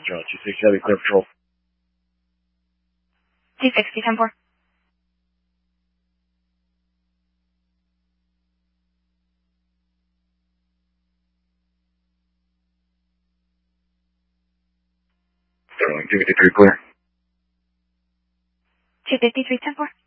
260 Heavy, clear patrol. 260, 10-4. Sterling 253, clear. 253, 10-4.